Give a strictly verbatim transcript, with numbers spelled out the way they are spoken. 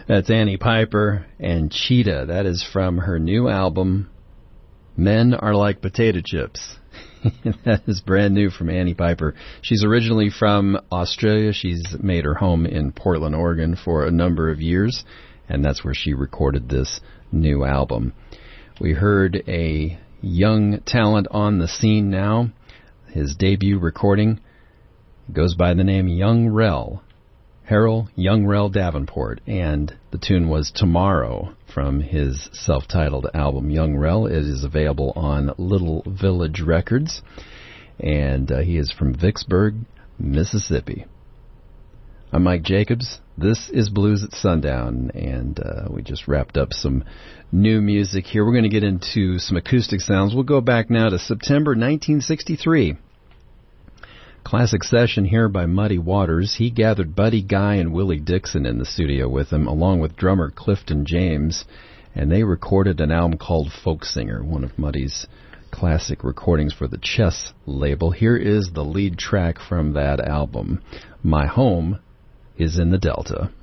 That's Annie Piper and Cheetah. That is from her new album, Men Are Like Potato Chips. That is brand new from Annie Piper. She's originally from Australia. She's made her home in Portland, Oregon for a number of years, and that's where she recorded this new album. We heard a young talent on the scene now. His debut recording goes by the name Young Rel, Harold Young Rel Davenport, and the tune was Tomorrow from his self-titled album Young Rel. It is available on Little Village Records, and uh, he is from Vicksburg, Mississippi. I'm Mike Jacobs. This is Blues at Sundown, and uh, we just wrapped up some new music here. We're going to get into some acoustic sounds. We'll go back now to September nineteen sixty-three. Classic session here by Muddy Waters. He gathered Buddy Guy and Willie Dixon in the studio with him, along with drummer Clifton James, and they recorded an album called Folk Singer, one of Muddy's classic recordings for the Chess label. Here is the lead track from that album, My Home is in the Delta.